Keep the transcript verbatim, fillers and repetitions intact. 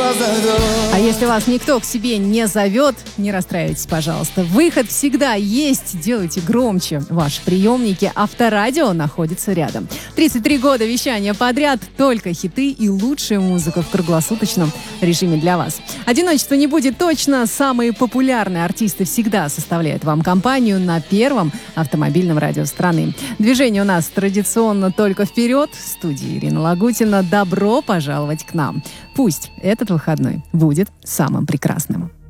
А если вас никто к себе не зовет, не расстраивайтесь, пожалуйста. Выход всегда есть. Делайте громче. Ваши приемники Авторадио находится рядом. тридцать три года вещания подряд. Только хиты и лучшая музыка в круглосуточном режиме для вас. Одиночества не будет точно. Самые популярные артисты всегда составляют вам компанию на первом автомобильном радио страны. Движение у нас традиционно только вперед. В студии Ирина Лагутина. Добро пожаловать к нам. Пусть этот выходной будет самым прекрасным.